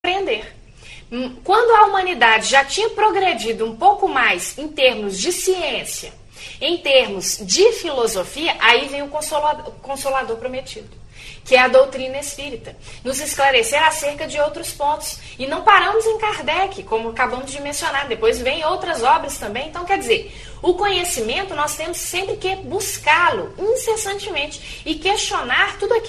aprender. Quando a humanidade já tinha progredido um pouco mais em termos de ciência, em termos de filosofia, aí vem o Consolador prometido, que é a doutrina espírita, nos esclarecer acerca de outros pontos. E não paramos em Kardec, como acabamos de mencionar, depois vem outras obras também. Então, quer dizer, o conhecimento nós temos sempre que buscá-lo incessantemente e questionar tudo aquilo